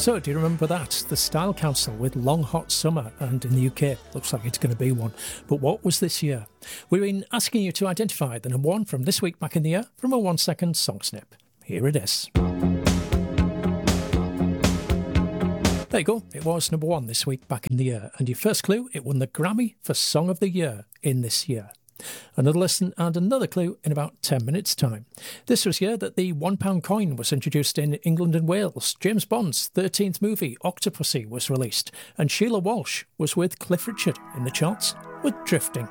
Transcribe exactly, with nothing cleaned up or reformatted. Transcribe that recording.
So, do you remember that? The Style Council with Long Hot Summer, and in the U K, looks like it's going to be one. But what was this year? We've been asking you to identify the number one from this week back in the year from a one-second song snip. Here it is. There you go, it was number one this week back in the year, and your first clue, it won the Grammy for Song of the Year in this year. Another listen and another clue in about ten minutes' time. This was the year that the one pound coin was introduced in England and Wales. James Bond's thirteenth movie, Octopussy, was released, and Sheila Walsh was with Cliff Richard in the charts with Drifting.